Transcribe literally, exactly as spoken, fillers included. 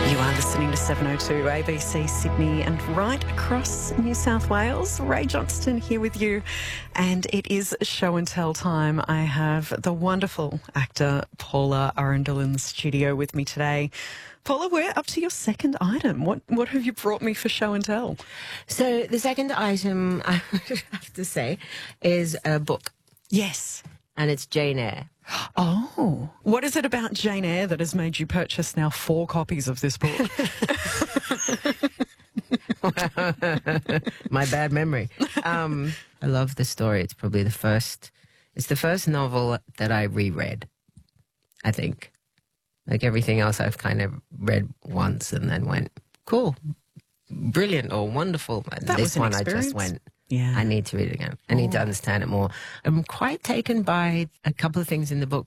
You are listening to seven oh two A B C Sydney and right across New South Wales. Ray Johnston here with you, and it is show and tell time. I have the wonderful actor Paula Arundel in the studio with me today. Paula, we're up to your second item. What what have you brought me for show and tell? So the second item, I have to say, is a book. Yes. And it's Jane Eyre. Oh. What is it about Jane Eyre that has made you purchase now four copies of this book? My bad memory. Um, I love the story. It's probably the first, it's the first novel that I reread, I think. Like everything else I've kind of read once and then went, cool, brilliant or wonderful. And That this was an one I experience. just went, Yeah. I need to read it again. I need to understand it more. I'm quite taken by a couple of things in the book.